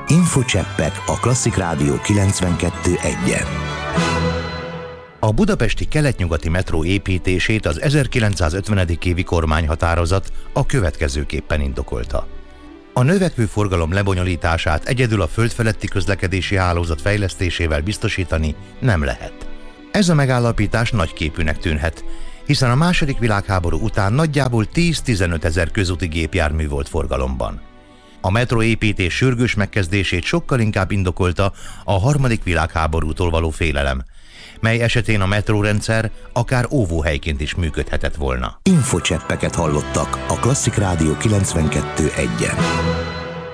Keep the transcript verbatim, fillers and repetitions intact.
Infocseppek a Klasszik Rádió kilencvenkettő egyen. A budapesti kelet-nyugati metró építését az ezerkilencszázötvenedik évi kormányhatározat a következőképpen indokolta. A növekvő forgalom lebonyolítását egyedül a földfeletti közlekedési hálózat fejlesztésével biztosítani nem lehet. Ez a megállapítás nagyképűnek tűnhet, hiszen a második világháború után nagyjából tíz-tizenöt ezer közúti gépjármű volt forgalomban. A metróépítés sürgős megkezdését sokkal inkább indokolta a harmadik világháborútól való félelem, mely esetén a metrórendszer akár óvóhelyként is működhetett volna. Infocseppeket hallottak a Klasszik Rádió kilencvenkettő egyen.